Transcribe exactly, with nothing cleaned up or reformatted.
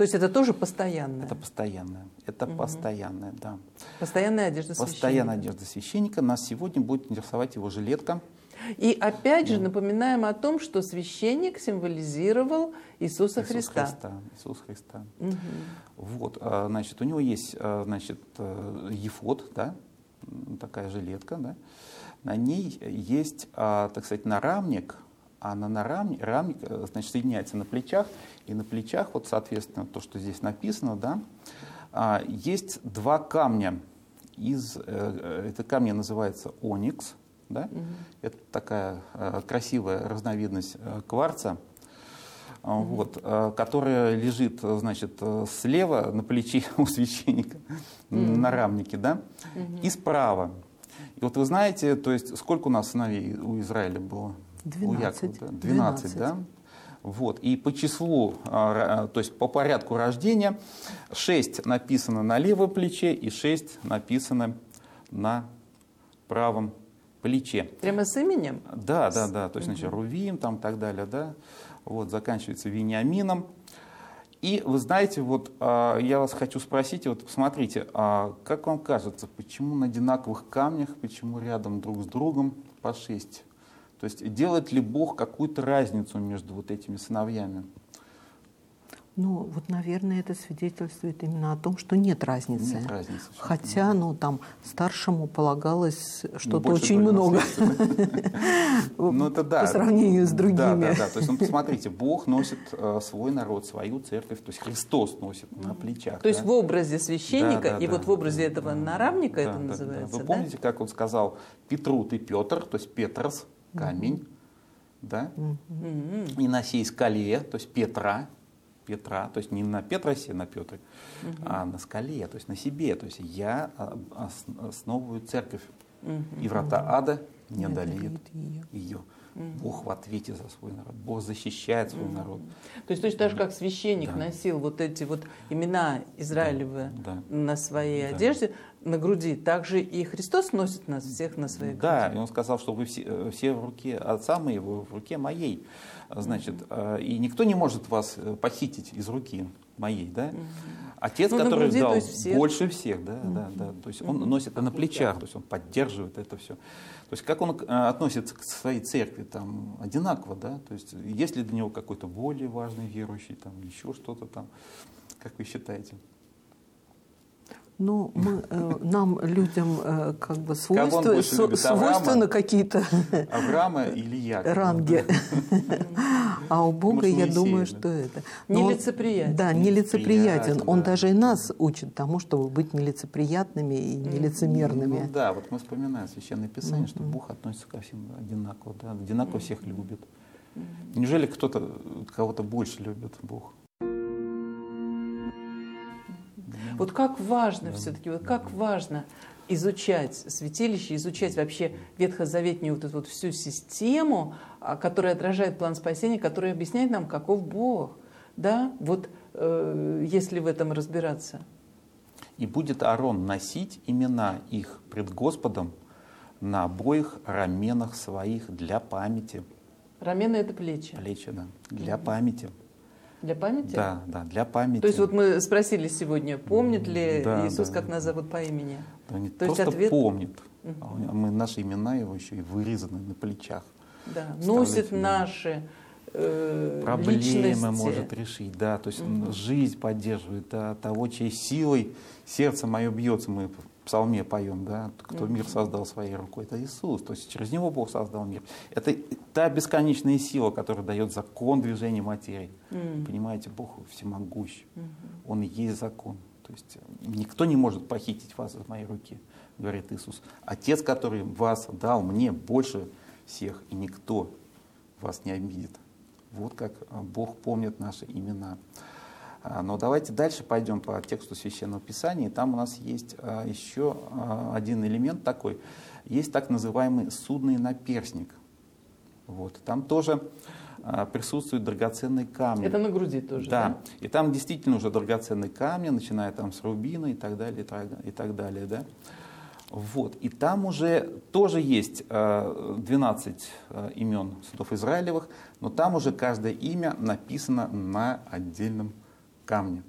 То есть это тоже постоянное? Это постоянное. Это угу. постоянное, да. Постоянная одежда священника. Постоянная одежда священника. Нас сегодня будет интересовать его жилетка. И опять же напоминаем о том, что священник символизировал Иисуса Иисус Христа. Христа. Иисус Христа. Угу. Вот, значит, у него есть, значит, ефод, да, такая жилетка, да. На ней есть, так сказать, нарамник, а на нарамник, рамник, значит, соединяется на плечах, и на плечах, вот, соответственно, то, что здесь написано, да, есть два камня. Из, это камни называется оникс. Да? Угу. Это такая э, красивая разновидность э, кварца, э, угу. вот, э, которая лежит, значит, слева на плече у священника, угу. на рамнике, да? Угу. И справа. И вот вы знаете, то есть сколько у нас сыновей у Израиля было? двенадцать. У Якова, да? двенадцать, да? Вот. И по числу, то есть по порядку рождения, шесть написано на левом плече и шесть написано на правом плече. Прямо с именем? Да, да, да. То есть, значит, Рувим, там, и так далее, да. Вот, заканчивается Вениамином. И вы знаете, вот я вас хочу спросить, вот посмотрите, как вам кажется, почему на одинаковых камнях, почему рядом друг с другом по шесть? То есть делает ли Бог какую-то разницу между вот этими сыновьями? Ну, вот, наверное, это свидетельствует именно о том, что нет разницы. Нет разницы. Хотя, ну, там, старшему полагалось что-то очень много. Ну, это да. По сравнению с другими. Да, да, да. То есть, ну, посмотрите, Бог носит свой народ, свою церковь, то есть Христос носит на плечах. То есть в образе священника и вот в образе этого нарамника это называется, Вы помните, как он сказал Петру, ты Петр, то есть Петрос, камень, да? И на сей скале, то есть Петра, Петра, то есть не на Петросе, на Петре, угу. а на скале, то есть на себе. То есть я основываю церковь, угу. и врата ада не одолеют ее. ее. Угу. Бог в ответе за свой народ, Бог защищает свой угу. народ. То есть точно так же, как священник да. носил вот эти вот имена Израилевы да. Да. на своей да. одежде, на груди, также и Христос носит нас всех на своей груди. Да, и Он сказал, что вы все, все в руке Отца моего, в руке моей. Значит, mm-hmm. и никто не может вас похитить из руки моей, да? Mm-hmm. Отец, ну, который груди, дал всех. больше всех, да, mm-hmm. да, да. То есть он mm-hmm. носит это на плечах, то есть он поддерживает это все. То есть как он относится к своей церкви, там одинаково, да? То есть есть ли для него какой-то более важный верующий, там еще что-то там, как вы считаете? Ну, мы, э, нам, людям, э, как бы свойства, со, свойственно какие-то Авраама или Якова, ранги. А у Бога, я думаю, что это. Нелицеприятен. Да, нелицеприятен. Он даже и нас учит тому, чтобы быть нелицеприятными и нелицемерными. Да, вот мы вспоминаем Священное Писание, что Бог относится ко всем одинаково, да, одинаково всех любит. Неужели кто-то кого-то больше любит Бог? Вот как важно да. все-таки, вот как важно изучать святилище, изучать вообще ветхозаветную вот эту вот всю систему, которая отражает план спасения, которая объясняет нам, каков Бог. Да, вот э, если в этом разбираться. И будет Аарон носить имена их пред Господом на обоих раменах своих для памяти. Рамены — это плечи. Плечи, да, для угу. памяти. Для памяти? Да, да, для памяти. То есть вот мы спросили сегодня, помнит ли да, Иисус, да, как нас зовут по имени? Да, не То просто есть ответ... помнит, угу. а мы, наши имена его еще и вырезаны на плечах. Да, носит наши э, проблемы личности. Может решить, да, то есть угу. жизнь поддерживает, да, того, чьей силой сердце мое бьется, мы в псалме поем, да, кто угу. мир создал своей рукой, это Иисус, то есть через него Бог создал мир. Это та бесконечная сила, которая дает закон движения материи. Угу. Понимаете, Бог всемогущ, угу. Он и есть закон. То есть никто не может похитить вас из моей руки, говорит Иисус. Отец, который вас дал мне больше всех, и никто вас не обидит. Вот как Бог помнит наши имена. Но давайте дальше пойдем по тексту Священного Писания. И там у нас есть еще один элемент такой. Есть так называемый судный наперстник. Вот. Там тоже присутствуют драгоценные камни. Это на груди тоже, да? Да. И там действительно уже драгоценные камни, начиная там с рубина и так далее, и так далее. Да? Вот. И там уже тоже есть двенадцать имен сынов Израилевых, но там уже каждое имя написано на отдельном камне.